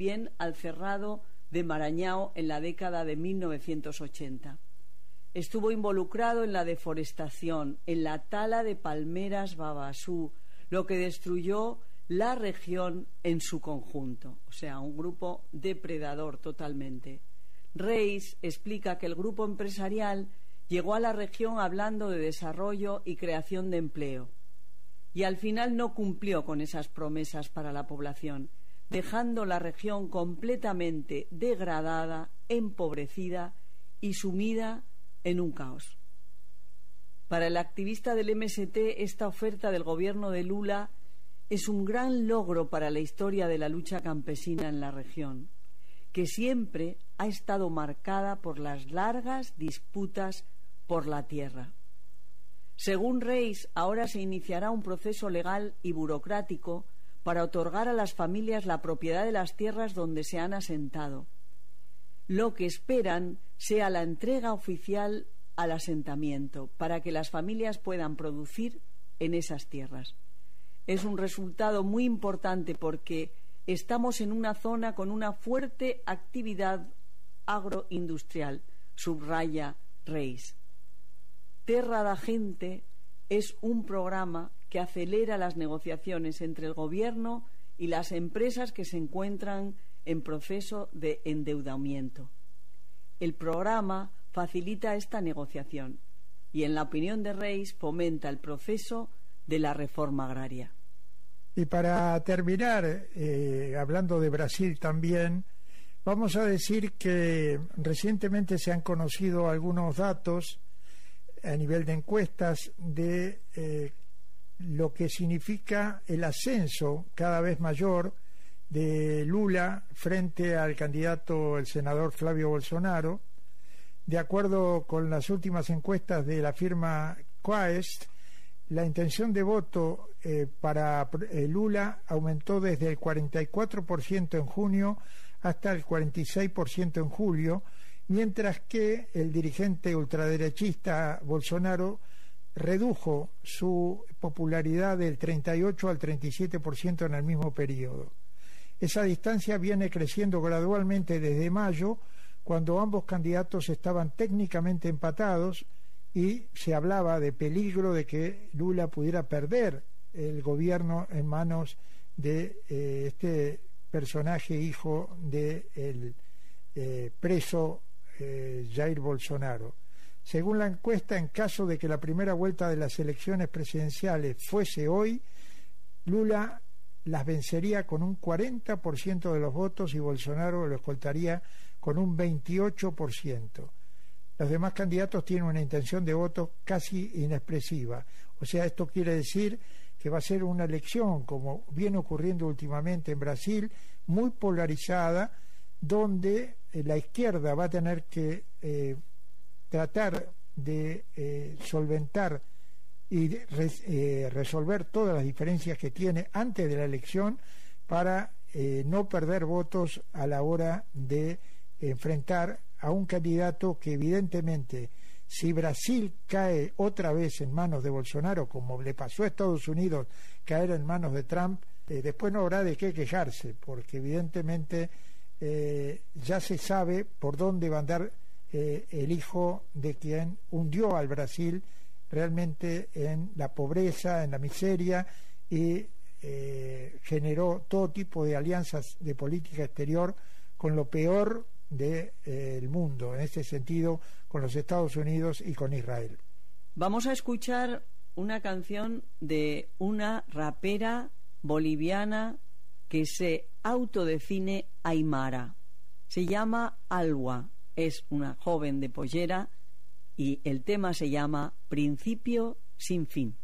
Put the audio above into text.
también al cerrado de Marañao en la década de 1980. Estuvo involucrado en la deforestación, en la tala de palmeras babasú, lo que destruyó la región en su conjunto, o sea, un grupo depredador totalmente. Reis explica que el grupo empresarial llegó a la región hablando de desarrollo y creación de empleo, y al final no cumplió con esas promesas para la población, dejando la región completamente degradada, empobrecida y sumida en un caos. Para el activista del MST, esta oferta del gobierno de Lula es un gran logro para la historia de la lucha campesina en la región, que siempre ha estado marcada por las largas disputas por la tierra. Según Reis, ahora se iniciará un proceso legal y burocrático para otorgar a las familias la propiedad de las tierras donde se han asentado. Lo que esperan sea la entrega oficial al asentamiento para que las familias puedan producir en esas tierras. Es un resultado muy importante porque estamos en una zona con una fuerte actividad agroindustrial, subraya Reis. Terra da Gente es un programa que acelera las negociaciones entre el gobierno y las empresas que se encuentran en proceso de endeudamiento. El programa facilita esta negociación y, en la opinión de Reis, fomenta el proceso de la reforma agraria. Y para terminar, hablando de Brasil también, vamos a decir que recientemente se han conocido algunos datos a nivel de encuestas de lo que significa el ascenso cada vez mayor de Lula frente al candidato, el senador Flavio Bolsonaro. De acuerdo con las últimas encuestas de la firma Quaest, la intención de voto para Lula aumentó desde el 44% en junio hasta el 46% en julio, mientras que el dirigente ultraderechista Bolsonaro redujo su popularidad del 38 al 37% en el mismo periodo. Esa distancia viene creciendo gradualmente desde mayo, cuando ambos candidatos estaban técnicamente empatados y se hablaba de peligro de que Lula pudiera perder el gobierno en manos de este personaje hijo del preso Jair Bolsonaro. Según la encuesta, en caso de que la primera vuelta de las elecciones presidenciales fuese hoy, Lula las vencería con un 40% de los votos y Bolsonaro lo escoltaría con un 28%. Los demás candidatos tienen una intención de voto casi inexpresiva. O sea, esto quiere decir que va a ser una elección, como viene ocurriendo últimamente en Brasil, muy polarizada, donde la izquierda va a tener que tratar de solventar y resolver todas las diferencias que tiene antes de la elección para no perder votos a la hora de enfrentar a un candidato que evidentemente, si Brasil cae otra vez en manos de Bolsonaro, como le pasó a Estados Unidos caer en manos de Trump, después no habrá de qué quejarse, porque evidentemente ya se sabe por dónde va a andar el hijo de quien hundió al Brasil realmente en la pobreza, en la miseria, y generó todo tipo de alianzas de política exterior con lo peor del mundo, en este sentido con los Estados Unidos y con Israel. Vamos a escuchar una canción de una rapera boliviana que se autodefine aymara. Se llama Alwa, es una joven de pollera y el tema se llama Principio sin fin.